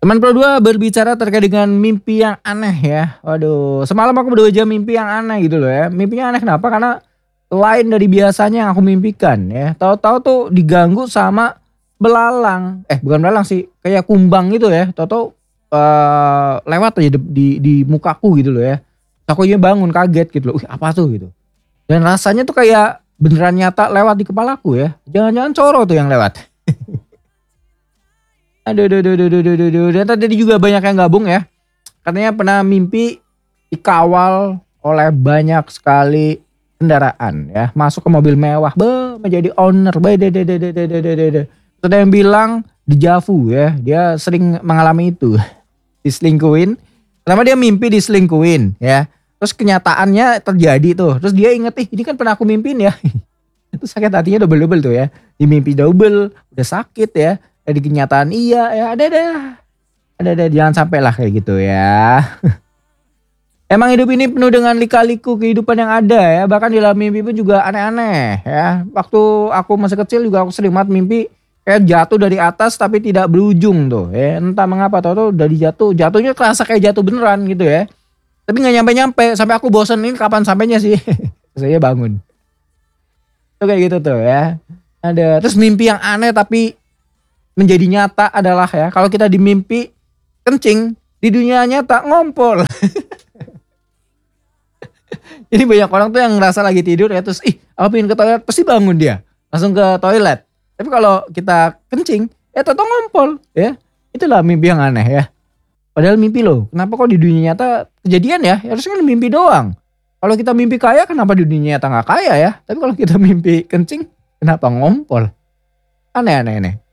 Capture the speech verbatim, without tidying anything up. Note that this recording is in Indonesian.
Teman kedua berbicara terkait dengan mimpi yang aneh ya. Waduh, semalam aku baru aja mimpi yang aneh gitu loh ya. Mimpinya aneh kenapa? Karena lain dari biasanya yang aku mimpikan ya. Tahu-tahu tuh diganggu sama belalang. Eh bukan belalang sih, kayak kumbang gitu ya. Tahu-tahu eh, lewat aja di, di, di mukaku gitu loh ya. Aku aja bangun kaget gitu loh. Wih, apa tuh gitu. Dan rasanya tuh kayak beneran nyata lewat di kepalaku ya. Jangan-jangan Coro tuh yang lewat. Aduh, aduh, aduh, aduh, aduh, aduh, aduh. Dan tadi juga banyak yang gabung ya. Katanya pernah mimpi dikawal oleh banyak sekali kendaraan ya. Masuk ke mobil mewah, be, menjadi owner. Be, de, de, de, de, de, de, de, de, de. Terus ada yang bilang dejavu ya. Dia sering mengalami itu. Diselingkuhin. Pertama dia mimpi diselingkuhin ya. Terus kenyataannya terjadi tuh. Terus dia inget, ih ini kan pernah aku mimpin ya. Itu sakit hatinya double-double tuh ya. Di mimpi double, udah sakit ya. Di kenyataan iya ya ada ada. Ada ada jangan sampai lah kayak gitu ya. Emang hidup ini penuh dengan lika-liku kehidupan yang ada ya. Bahkan di dalam mimpi pun juga aneh-aneh ya. Waktu aku masih kecil juga aku sering banget mimpi kayak jatuh dari atas tapi tidak berujung tuh ya. Entah mengapa tau-tau dari jatuh. Jatuhnya kerasa kayak jatuh beneran gitu ya. Tapi gak nyampe-nyampe. Sampai aku bosen ini kapan sampainya sih. Saya bangun. Tuh kayak gitu tuh ya. Ada. Terus mimpi yang aneh tapi menjadi nyata adalah ya. Kalau kita di mimpi kencing. Di dunia nyata ngompol. Jadi banyak orang tuh yang ngerasa lagi tidur ya. Terus ih aku pengen ke toilet. Pasti bangun dia. Langsung ke toilet. Tapi kalau kita kencing. Ya tau ngompol. Ya. Itulah mimpi yang aneh ya. Padahal mimpi loh. Kenapa kok di dunia nyata kejadian ya? Harusnya kan mimpi doang. Kalau kita mimpi kaya kenapa di dunia nyata gak kaya ya? Tapi kalau kita mimpi kencing kenapa ngompol? Aneh-aneh.